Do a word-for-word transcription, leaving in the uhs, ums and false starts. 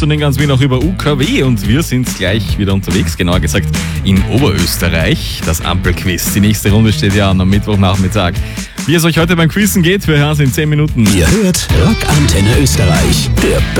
und in ganz Wien auch über U K W. Und wir sind gleich wieder unterwegs, genauer gesagt in Oberösterreich. Das Ampelquiz. Die nächste Runde steht ja an am Mittwochnachmittag. Wie es euch heute beim Quizzen geht, wir hören es in zehn Minuten. Ihr hört Rockantenne Österreich, der